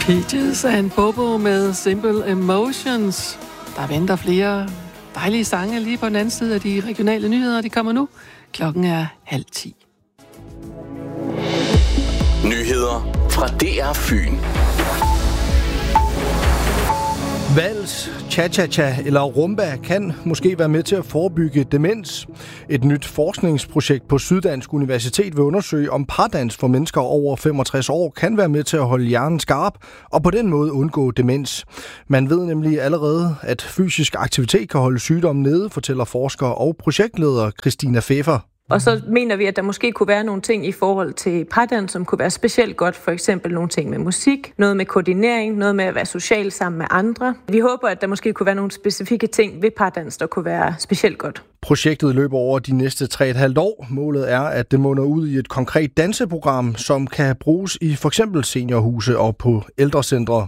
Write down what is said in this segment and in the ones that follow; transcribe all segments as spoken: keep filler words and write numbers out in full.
Peaches and Bobo med Simple Emotions. Der venter flere dejlige sange lige på den anden side af de regionale nyheder. De kommer nu. Klokken er halv ti. Nyheder fra D R Fyn. Vals, cha-cha-cha eller rumba kan måske være med til at forebygge demens. Et nyt forskningsprojekt på Syddansk Universitet vil undersøge, om pardans for mennesker over femogtres år kan være med til at holde hjernen skarp og på den måde undgå demens. Man ved nemlig allerede, at fysisk aktivitet kan holde sygdommen nede, fortæller forsker og projektleder Christina Pfeffer. Og så mener vi, at der måske kunne være nogle ting i forhold til pardans, som kunne være specielt godt. For eksempel nogle ting med musik, noget med koordinering, noget med at være social sammen med andre. Vi håber, at der måske kunne være nogle specifikke ting ved pardans, der kunne være specielt godt. Projektet løber over de næste tre og et halvt år. Målet er, at det munder ud i et konkret danseprogram, som kan bruges i for eksempel seniorhuse og på ældrecentre.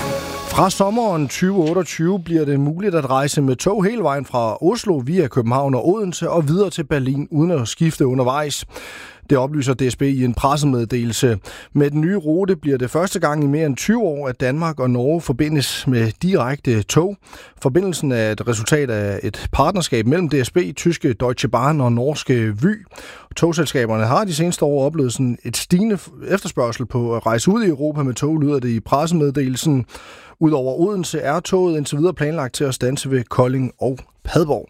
Fra sommeren tyve otteogtyve bliver det muligt at rejse med tog hele vejen fra Oslo via København og Odense og videre til Berlin uden at skifte undervejs. Det oplyser D S B i en pressemeddelelse. Med den nye rute bliver det første gang i mere end tyve år, at Danmark og Norge forbindes med direkte tog. Forbindelsen er et resultat af et partnerskab mellem D S B, tyske Deutsche Bahn og norske Vy. Togselskaberne har de seneste år oplevet sådan et stigende efterspørgsel på at rejse ud i Europa med tog, lyder det i pressemeddelelsen. Udover Odense er toget indtil videre planlagt til at standse ved Kolding og Padborg.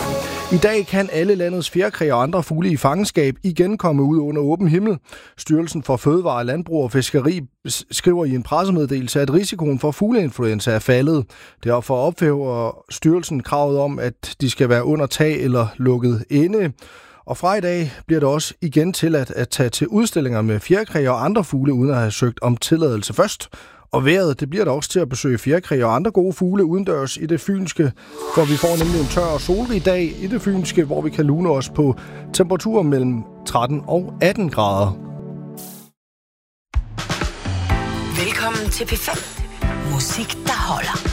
I dag kan alle landets fjerkræ og andre fugle i fangenskab igen komme ud under åben himmel. Styrelsen for Fødevare, Landbrug og Fiskeri skriver i en pressemeddelelse, at risikoen for fugleinfluenza er faldet. Derfor ophæver styrelsen kravet om, at de skal være under tag eller lukket inde. Og fra i dag bliver det også igen tilladt at tage til udstillinger med fjerkræ og andre fugle, uden at have søgt om tilladelse først. Og vejret, det bliver der også til at besøge fjerkræ og andre gode fugle udendørs i det fynske, hvor vi får nemlig en tør og solrig dag i det fynske, hvor vi kan lune os på temperaturer mellem tretten og atten grader. Velkommen til P fem. Musik, der holder.